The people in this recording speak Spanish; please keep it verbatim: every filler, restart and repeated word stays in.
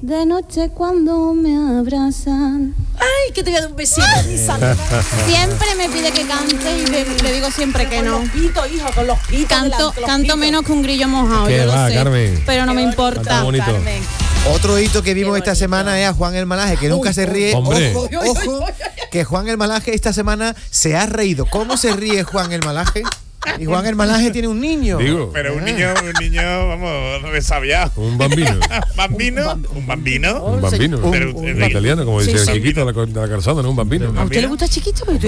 de noche cuando me abrazan. Ay, que te voy a dar un besito, mi santa. Siempre me pide que cante y le, le digo siempre que no. Con los pitos, hijo, con los pitos. Canto, delante, los canto pitos. menos que un grillo mojado, Qué yo va, lo sé, Carmen. pero no Qué me bonito, importa. Canta bonito. Carmen. Otro hito que vimos esta semana es a Juan el Malaje, que nunca se ríe. Hombre. Ojo, ojo, que Juan el Malaje esta semana se ha reído. ¿Cómo se ríe Juan el Malaje? Y Juan el Malaje tiene un niño. Digo, Pero un niño, un niño, vamos, resabiado. un bambino. ¿Bambino? ¿Un bambino? Un bambino. Pero, En italiano, como dice Sí, el sí. chiquito de la, de la calzada, ¿no? Un bambino. ¿A usted le gusta chiquito? Pero